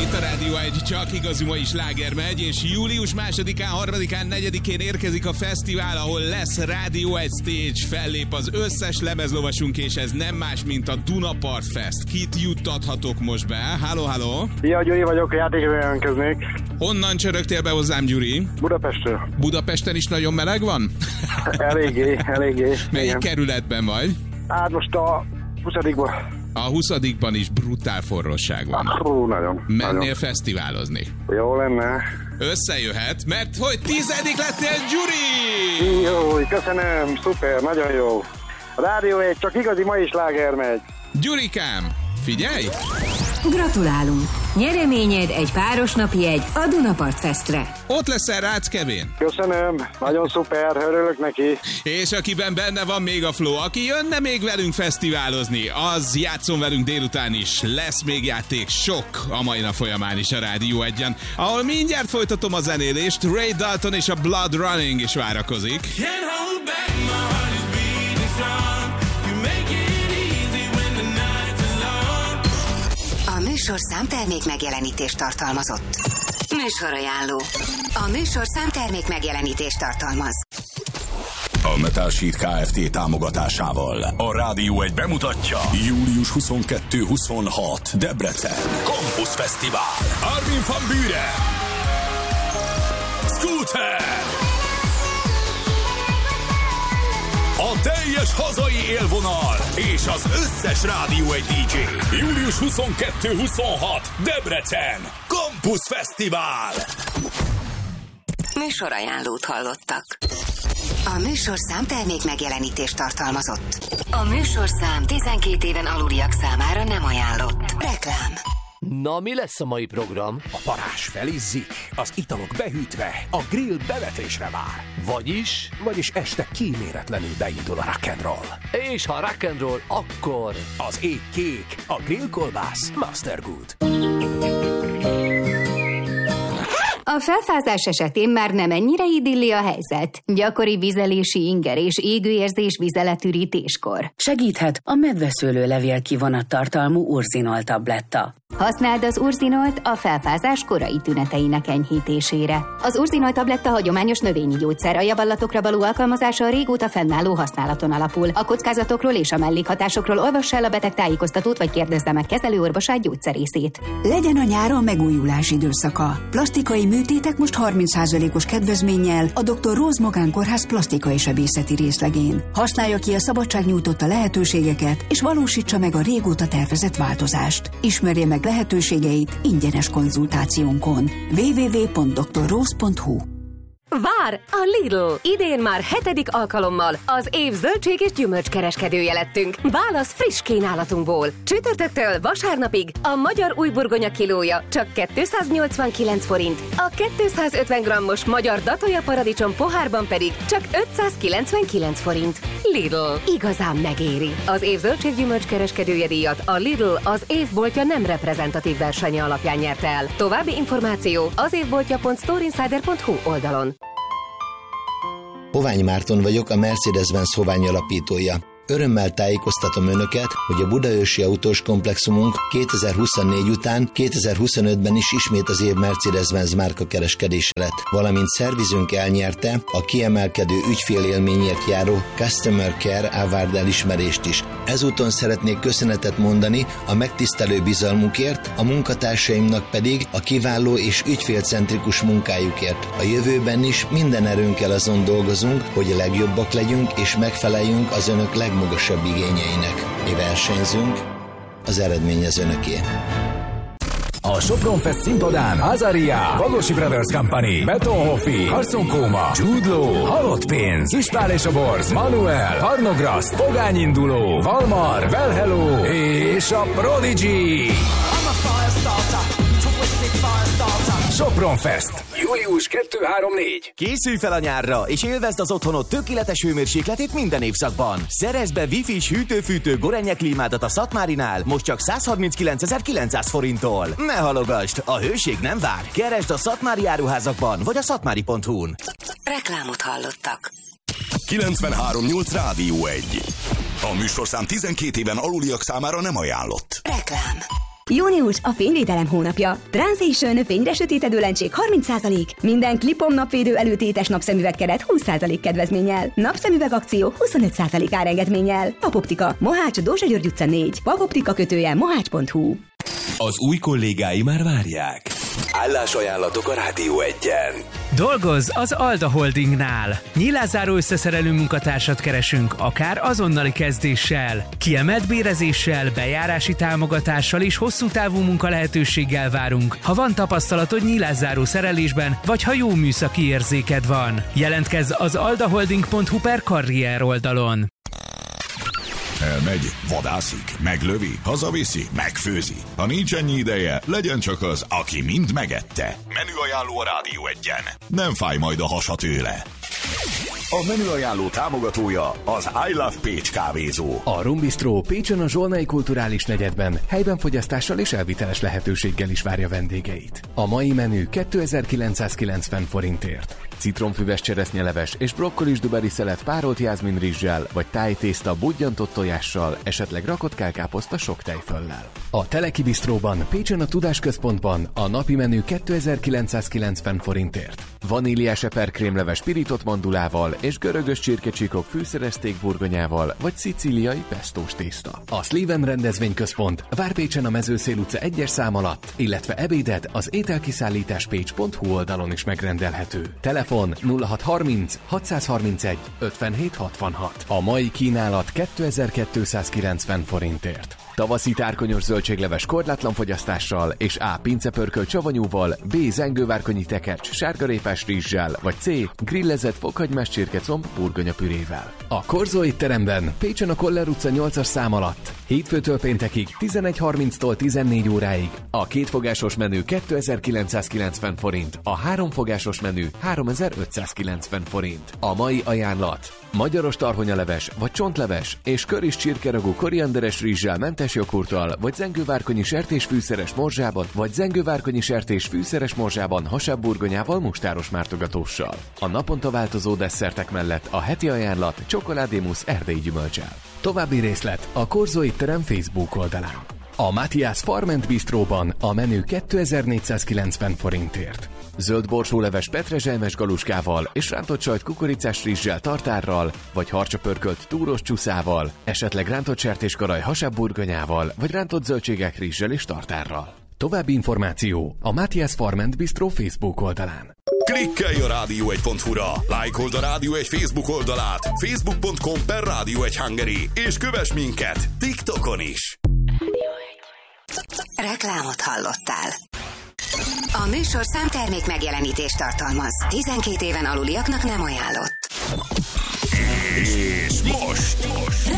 itt a Rádió 1, csak igazi mai slágermegy, és július 2-án, 3-án, 4-én érkezik a fesztivál, ahol lesz Rádió 1 Stage, fellép az összes lemezlovasunk, és ez nem más, mint a Dunapart Fest. Kit juttathatok most be? Halló, halló! Szia, Gyuri vagyok, játékra jelentkeznék. Honnan csörögtél be hozzám, Gyuri? Budapestről. Budapesten is nagyon meleg van? Eléggé. Melyik igen. kerületben vagy? Hát most a 20-ban. A 20-ban is brutál forróság van. Nagyon. Mennél fesztiválozni? Jó lenne. Összejöhet, mert hogy 10. lettél, Gyuri! Jó, köszönöm, szuper, nagyon jó. A Rádió 1, csak igazi mai sláger megy. Gyurikám, figyelj! Gratulálunk! Nyereményed egy párosnapi jegy a Dunapart Festre. Ott leszel Rácz Kevin. Köszönöm, nagyon szuper, örülök neki. És akiben benne van még a flow, aki jönne még velünk fesztiválozni, az játszon velünk délután is. Lesz még játék sok a mai nap folyamán is a Rádió 1-en, ahol mindjárt folytatom a zenélést, Ray Dalton és a Blood Running is várakozik. A műsorszám termék megjelenítést tartalmazott. Műsorajánló. A műsorszám termék megjelenítést tartalmaz. A Metal Sheet Kft. Támogatásával a Rádió 1 bemutatja július 22-26 Debrecen Campus Fesztivál. Armin van Buuren, Scooter, a teljes hazai élvonal és az összes Rádió 1 DJ. Július 22-26 Debrecen Campus Fesztivál. Műsorajánlót hallottak. A műsorszám termék megjelenítést tartalmazott. A műsorszám 12 éven aluliak számára nem ajánlott. Reklám. Na, mi lesz a mai program? A parázs felizzik, az italok behűtve, a grill bevetésre vár. Vagyis este kíméletlenül beindul a rock'n'roll. És ha rock'n'roll, akkor... Az ég kék, a grillkolbász Master Good. A felfázás esetén már nem ennyire idilli a helyzet. Gyakori vizelési inger és égőérzés vizeletürítéskor. Segíthet a medveszőlőlevél kivonattartalmú urzinol tabletta. Használd az urzinolt a felfázás korai tüneteinek enyhítésére. Az urzinol tabletta hagyományos növényi gyógyszer, a javallatokra való alkalmazása a régóta fennálló használaton alapul. A kockázatokról és a mellékhatásokról olvass el a beteg tájékoztatót, vagy kérdezze meg kezelőorvosát, gyógyszerészét. Legyen a nyáron megújulás időszaka. Plastikai műtétek most 30%-os kedvezménnyel a Dr. Rose Magánkórház plastikai sebészeti részlegén. Használja ki a szabadság nyújtotta lehetőségeket, és valósítsa meg a régóta tervezett változást. Ismerje meg lehetőségeit ingyenes konzultációnkon. www.drrose.hu. Vár! A Lidl! Idén már 7. alkalommal az év zöldség és gyümölcskereskedője lettünk. Válasz friss kínálatunkból. Csütörtöktől vasárnapig a magyar újburgonya kilója csak 289 forint, a 250 grammos magyar datója paradicsom pohárban pedig csak 599 forint. Lidl. Igazán megéri. Az év zöldség gyümölcskereskedője díjat a Lidl az évboltja nem reprezentatív versenye alapján nyerte el. További információ az évboltja.storeinsider.hu oldalon. Hovány Márton vagyok, a Mercedes-Benz Hovány alapítója. Örömmel tájékoztatom Önöket, hogy a budaörsi autós komplexumunk 2024 után 2025-ben is ismét az év Mercedes-Benz márka kereskedése lett, valamint szervizünk elnyerte a kiemelkedő ügyfélélményért járó Customer Care Award elismerést is. Ezúton szeretnék köszönetet mondani a megtisztelő bizalmukért, a munkatársaimnak pedig a kiváló és ügyfélcentrikus munkájukért. A jövőben is minden erőnkkel azon dolgozunk, hogy a legjobbak legyünk és megfeleljünk az Önök legmagasabb igényeinek. Mi versenyzünk, az eredmény az Önöké. A Sopron Fest színpadán Azaria, Bagosi Brothers Company, Betonhoffi, Carson Kóma, Jude Law, Halott Pénz, Ispál és a Borz, Manuel, Harnograszt, Pogány Induló, Valmar, Well Hello és a Prodigy. Sopron Fest. Július 2-3-4. Készülj fel a nyárra, és élvezd az otthonod tökéletes hőmérsékletét minden évszakban. Szerezd be Wi-Fi-s hűtő-fűtő Gorenje klímádat a Szatmárinál, most csak 139.900 forinttól. Ne halogasd, a hőség nem vár. Keresd a Szatmári áruházakban, vagy a szatmári.hu-n. Reklámot hallottak. 93.8 Rádió 1. A műsorszám 12 éven aluliak számára nem ajánlott. Reklám. Június a fényvédelem hónapja. Transition fényre sötétedő lencség 30%, minden Clipom napvédő előtétes napszemüvegkeret 20% kedvezménnyel, napszemüveg akció 25% árengedménnyel. Papoptika, Mohács, Dózsa György utca 4, papoptika mohács.hu. Az új kollégái már várják. Állásajánlatok a Rádió 1-en. Dolgozz az Alda Holdingnál. Nyílászáró összeszerelő munkatársat keresünk, akár azonnali kezdéssel. Kiemelt bérezéssel, bejárási támogatással és hosszú távú munka lehetőséggel várunk, ha van tapasztalatod nyílászáró szerelésben, vagy ha jó műszaki érzéked van. Jelentkezz az aldaholding.hu/karrier oldalon. Elmegy, vadászik, meglövi, hazaviszi, megfőzi. Ha nincs ennyi ideje, legyen csak az, aki mind megette. Menüajánló a Rádió 1-en. Nem fáj majd a hasa tőle. A menüajánló támogatója az I Love Pécs kávézó. A Rum Bistro Pécsen a Zsolnai Kulturális Negyedben helyben fogyasztással és elviteles lehetőséggel is várja vendégeit. A mai menü 2990 forintért. Citromfüves cseresznyeleves és brokkolis duberi szelet párolt jászminrizssel, vagy tájtészta budjantott tojással, esetleg rakott kálkáposzta sok tejföllel. A Teleki Bistróban Pécsen a Tudásközpontban a napi menü 2990 forintért. Vaníliás eperkrémleves pirított mandulával és görögös csirkecsíkok fűszerezték burgonyával, vagy szicíliai pestós tészta. A Sliven rendezvényközpont vár Pécsen a Mezőszél utca 1-es szám alatt, illetve ebéded az ételkiszállításpécs.hu oldalon is megrendelhető. Telefon 0630 631 5766. A mai kínálat 2290 forintért. Tavaszi tárkonyos zöldségleves korlátlan fogyasztással és A. pincepörkölt savanyúval, B. zengővárkonyi tekercs sárgarépás rizssel, vagy C. grillezett fokhagymás csirkecomb burgonyapürével. A Korzó étteremben Pécsen a Koller utca 8-as szám alatt hétfőtől péntekig 11:30-tól 14 óráig a kétfogásos menü 2990 forint, a háromfogásos menü 3590 forint. A mai ajánlat: magyaros tarhonyaleves vagy csontleves és köris csirkeragú korianderes rizssel mentes joghurttal, vagy zengővárkonyi sertésfűszeres morzsában, vagy zengővárkonyi sertésfűszeres morzsában hasábburgonyával mustáros mártogatóssal. A naponta változó desszertek mellett a heti ajánlat csokoládémusz erdélyi gyümölccsel. További részlet a Korzó étterem Facebook oldalán. A Matthias Farm & Bistróban a menü 2490 forintért. Zöld borsóleves petrezselmes galuskával és rántott sajt kukoricás rizssel tartárral, vagy harcsapörkölt túros csuszával, esetleg rántott sertéskaraj hasábburgonyával, vagy rántott zöldségek rizssel és tartárral. További információ a Matthias Farm & Bistro Facebook oldalán. Klikkelj a Rádió1.hu-ra, lájkold a Rádió 1 Facebook oldalát, facebook.com/Rádió1 Hungary, és kövess minket TikTokon is. Reklámot hallottál. A műsorszám termék megjelenítést tartalmaz. 12 éven aluliaknak nem ajánlott. És most